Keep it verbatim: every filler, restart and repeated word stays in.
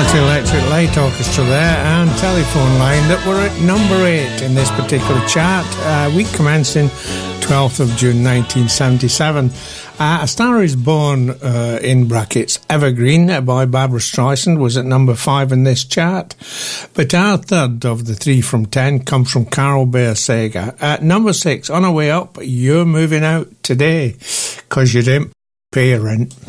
Electric Light Orchestra there, and Telephone Line that were at number eight in this particular chart. Uh, week commencing twelfth of June nineteen seventy-seven. Uh, A Star Is Born, uh, in brackets, Evergreen by Barbra Streisand, was at number five in this chart. But our third of the three from ten comes from Carol Bayer Sager. At number six, on our way up, You're Moving Out Today, 'cause you didn't pay your rent.